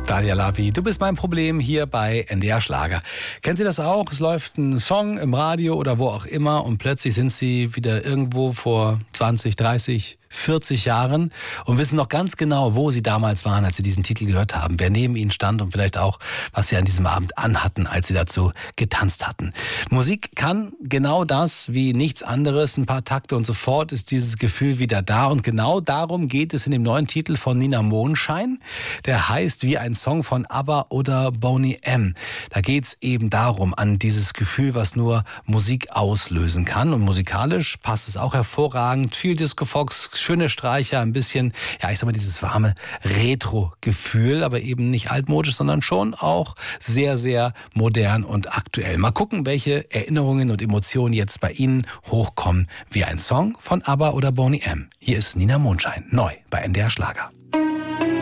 Dalia Lavi, du bist mein Problem hier bei NDR Schlager. Kennen Sie das auch? Es läuft ein Song im Radio oder wo auch immer und plötzlich sind Sie wieder irgendwo vor 20, 30, 40 Jahren und wissen noch ganz genau, wo Sie damals waren, als Sie diesen Titel gehört haben, wer neben Ihnen stand und vielleicht auch, was Sie an diesem Abend anhatten, als Sie dazu getanzt hatten. Musik kann genau das wie nichts anderes, ein paar Takte und sofort ist dieses Gefühl wieder da und genau darum geht es in dem neuen Titel von Nina Mondschein, der heißt wie ein Song von ABBA oder Boney M. Da geht es eben darum, an dieses Gefühl, was nur Musik auslösen kann und musikalisch passt es auch hervorragend, viel Disco-Fox, schöne Streicher, ein bisschen, ja, ich sag mal, dieses warme Retro-Gefühl, aber eben nicht altmodisch, sondern schon auch sehr, sehr modern und aktuell. Mal gucken, welche Erinnerungen und Emotionen jetzt bei Ihnen hochkommen, wie ein Song von ABBA oder Boney M. Hier ist Nina Mondschein, neu bei NDR Schlager.